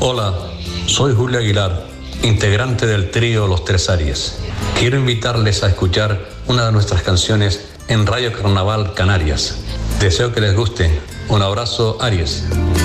Hola, soy Julio Aguilar, integrante del trío Los Tres Aries. Quiero invitarles a escuchar una de nuestras canciones en Radio Carnaval Canarias. Deseo que les guste. Un abrazo, Aries.